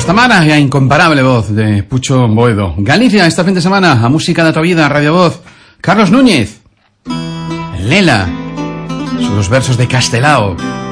Tamara y a incomparable voz de Pucho Boedo. Galicia, este fin de semana, a música da tua vida, Radio Voz. Carlos Núñez, Lela, sus versos de Castelao.